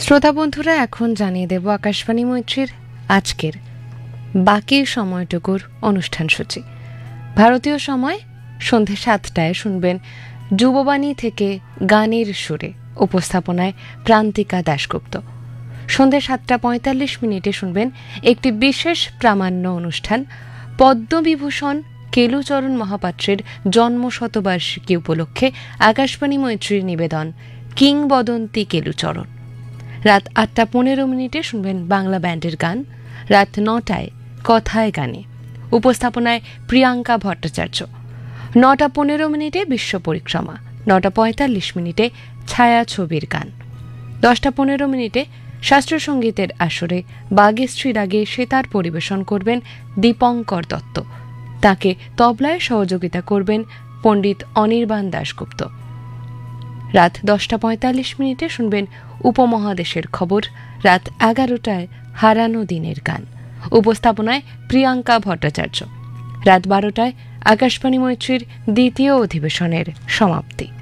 শ্রোতা বন্ধুরা, এখন জানিয়ে দেব আকাশবাণী মৈত্রীর আজকের বাকি সময়টুকুর অনুষ্ঠান সূচি। ভারতীয় সময় সন্ধে 7টায় শুনবেন যুববাণী থেকে গানের সুরে, উপস্থাপনায় প্রান্তিকা দাশগুপ্ত। সন্ধে 7:45 শুনবেন একটি বিশেষ প্রামাণ্য অনুষ্ঠান, পদ্মবিভূষণ কেলুচরণ মহাপাত্রের জন্মশতবার্ষিকী উপলক্ষে আকাশবাণী মৈত্রীর নিবেদন কিংবদন্তি কেলুচরণ। রাত 8:15 শুনবেন বাংলা ব্যান্ডের গান। রাত 9টায় কথায় গানে, উপস্থাপনায় প্রিয়াঙ্কা ভট্টাচার্য। 9:15 বিশ্ব পরিক্রমা। 9:45 ছায়াছবির গান। 10:15 শাস্ত্রীয় সঙ্গীতের আসরে বাগেশ্রী রাগে সেতার পরিবেশন করবেন দীপঙ্কর দত্ত। তাকে তবলায় সহযোগিতা করবেন পণ্ডিত অনির্বাণ দাশগুপ্ত। রাত 10:45 শুনবেন উপমহাদেশের খবর। রাত 11টায় হারানো দিনের গান, উপস্থাপনায় প্রিয়াঙ্কা ভট্টাচার্য। রাত 12টায় আকাশবাণী মৈত্রীর দ্বিতীয় অধিবেশনের সমাপ্তি।